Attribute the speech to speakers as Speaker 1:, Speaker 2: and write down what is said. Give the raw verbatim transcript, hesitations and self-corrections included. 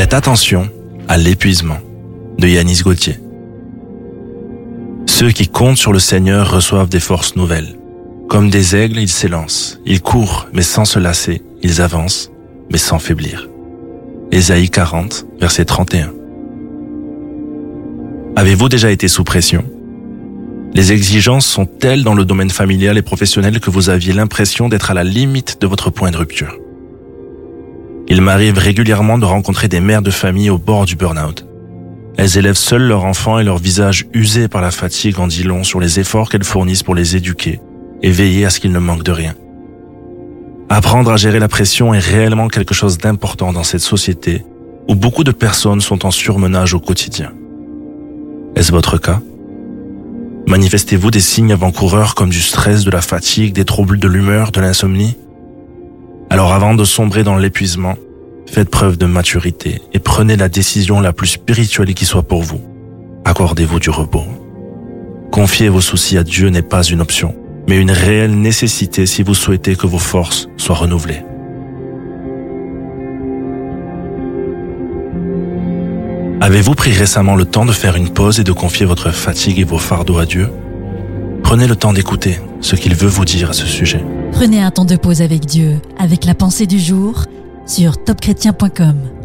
Speaker 1: Faites attention à l'épuisement de Yanis Gauthier. Ceux qui comptent sur le Seigneur reçoivent des forces nouvelles. Comme des aigles, ils s'élancent. Ils courent, mais sans se lasser. Ils avancent, mais sans faiblir. Ésaïe quarante, verset trente et un. Avez-vous déjà été sous pression? Les exigences sont telles dans le domaine familial et professionnel que vous aviez l'impression d'être à la limite de votre point de rupture. Il m'arrive régulièrement de rencontrer des mères de famille au bord du burn-out. Elles élèvent seules leurs enfants et leur visage usé par la fatigue en dit long sur les efforts qu'elles fournissent pour les éduquer et veiller à ce qu'ils ne manquent de rien. Apprendre à gérer la pression est réellement quelque chose d'important dans cette société où beaucoup de personnes sont en surmenage au quotidien. Est-ce votre cas? Manifestez-vous des signes avant-coureurs comme du stress, de la fatigue, des troubles de l'humeur, de l'insomnie? Alors avant de sombrer dans l'épuisement, faites preuve de maturité et prenez la décision la plus spirituelle qui soit pour vous. Accordez-vous du repos. Confier vos soucis à Dieu n'est pas une option, mais une réelle nécessité si vous souhaitez que vos forces soient renouvelées. Avez-vous pris récemment le temps de faire une pause et de confier votre fatigue et vos fardeaux à Dieu? Prenez le temps d'écouter ce qu'il veut vous dire à ce sujet.
Speaker 2: Prenez un temps de pause avec Dieu, avec la pensée du jour, sur top chrétien point com.